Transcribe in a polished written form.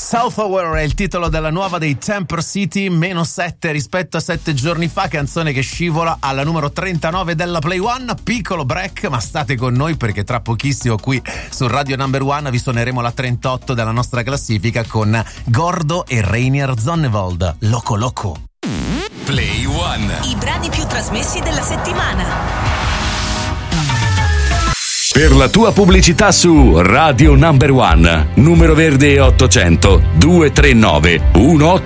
South Hour è il titolo della nuova dei Temper City, -7 rispetto a 7 giorni fa, canzone che scivola alla numero 39 della Play One. Piccolo break, ma state con noi perché tra pochissimo qui su Radio Number One vi suoneremo la 38 della nostra classifica con Gordo e Rainier Zonnevold, Loco Loco. Play One. I brani più trasmessi della settimana. Per la tua pubblicità su Radio Number One, numero verde 800 239 18